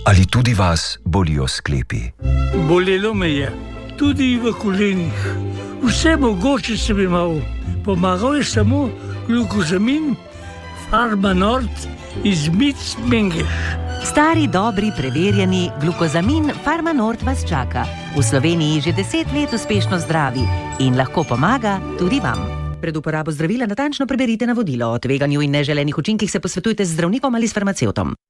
Ali tudi vas bolijo sklepi? Bolelo me je, tudi v kolenih. Vse mogoče sem imel. Pomagal je samo glukozamin, Farmanort iz Mic Mengeš. Stari, dobri, preverjeni glukozamin Farmanort vas čaka. V Sloveniji že 10 let uspešno zdravi in lahko pomaga tudi vam. Pred uporabo zdravila natančno preberite navodilo. O tveganju in neželenih učinkih se posvetujte z zdravnikom ali s farmacevtom.